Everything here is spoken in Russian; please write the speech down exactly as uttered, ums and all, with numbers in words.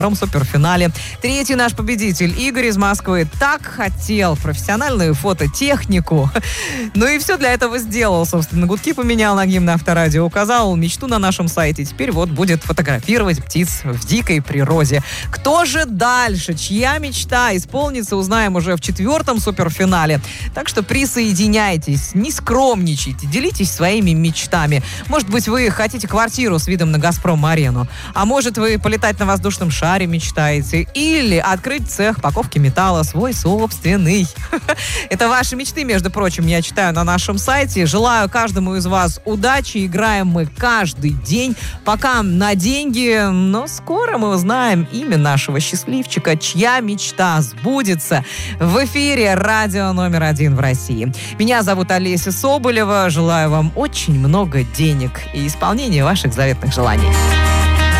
втором суперфинале. Третий наш победитель Игорь из Москвы так хотел профессиональную фототехнику. Ну и все для этого сделал. Собственно, гудки поменял на гимн Авторадио, указал мечту на нашем сайте. Теперь вот будет фотографировать птиц в дикой природе. Кто же дальше? Чья мечта исполнится, узнаем уже в четвертом суперфинале. Так что присоединяйтесь, не скромничайте, делитесь своими мечтами. Может быть, вы хотите квартиру с видом на Газпром-арену, а может, вы полетать на воздушном шаре мечтаете, или открыть цех паковки металла свой собственный. Это ваши мечты, между прочим, я читаю на нашем сайте. Желаю каждому из вас удачи. Играем мы каждый день, пока на деньги, но скоро мы узнаем имя нашего счастливчика, чья мечта сбудется. В эфире радио номер один в России. Меня зовут Олеся Соболева. Желаю вам очень много денег и исполнения ваших заветных желаний.